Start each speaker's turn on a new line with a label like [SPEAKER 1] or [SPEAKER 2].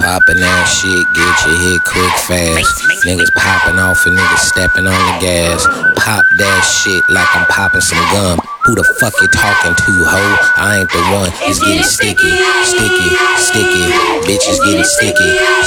[SPEAKER 1] Poppin' that shit, get your hit quick fast. Niggas popping off and niggas stepping on the gas. Pop that shit like I'm popping some gum. Who the fuck you talking to, ho? I ain't the one. It's getting sticky, sticky, sticky. Bitches getting sticky.